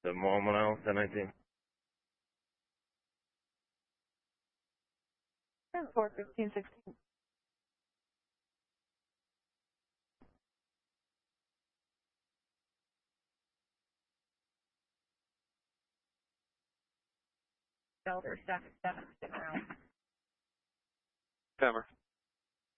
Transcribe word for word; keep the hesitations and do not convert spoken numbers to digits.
The Moamano, ten nineteen. ten four fifteen sixteen. Delta seven seven, stick around. Hammer.